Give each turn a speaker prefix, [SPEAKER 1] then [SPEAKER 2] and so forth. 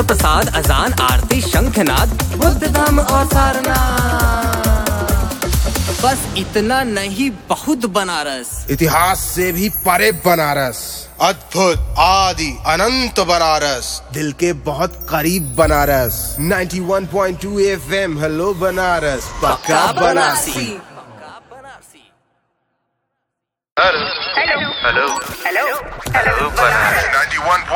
[SPEAKER 1] प्रसाद, अजान, आरती, शंखनाद, बुद्ध धाम और सारनाथ। बस इतना नहीं, बहुत बनारस।
[SPEAKER 2] इतिहास से भी परे बनारस,
[SPEAKER 3] अद्भुत, आदि, अनंत बनारस,
[SPEAKER 2] दिल के बहुत करीब बनारस। 91.2 FM, हेलो बनारस, पक्का Banarasi.
[SPEAKER 4] Hello hello hello hello Banaras 91